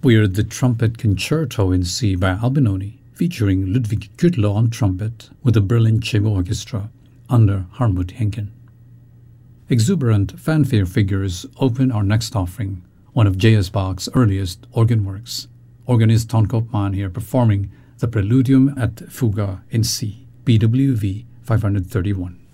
We heard the Trumpet Concerto in C by Albinoni, featuring Ludwig Gürtler on trumpet with the Berlin Chamber Orchestra under Hartmut Henken. Exuberant fanfare figures open our next offering, one of J.S. Bach's earliest organ works. Organist Ton Koopman here performing the Preludium et Fuga in C, BWV 531.